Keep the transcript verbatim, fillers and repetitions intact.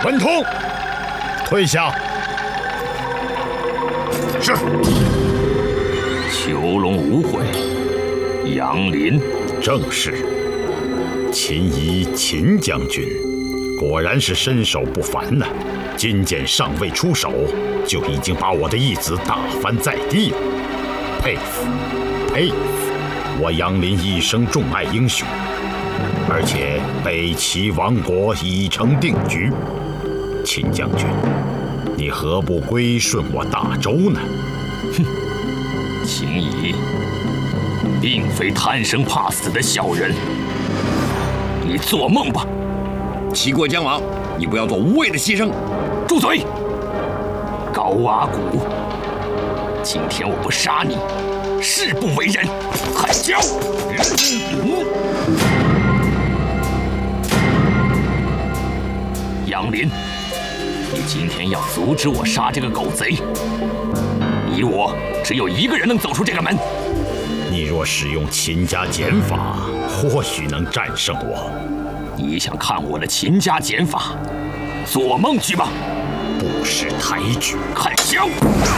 文通，退下。是。 囚笼无悔，杨林。 正是。秦仪秦将军，果然是身手不凡呐！金简尚未出手，就已经把我的义子打翻在地了。佩服，佩服！我杨林一生重爱英雄，而且北齐亡国已成定局。秦将军，你何不归顺我大周呢？ 哼，秦仪并非贪生怕死的小人，你做梦吧！ 齐国将亡，你不要做无谓的牺牲。 住嘴！高阿骨，今天我不杀你，誓不为人。汉霄，嗯、杨林，你今天要阻止我杀这个狗贼，你我只有一个人能走出这个门。 你若使用秦家剪法，或许能战胜我。 你想看我的秦家剪法？做梦去吧！ 不识抬举， 汉霄。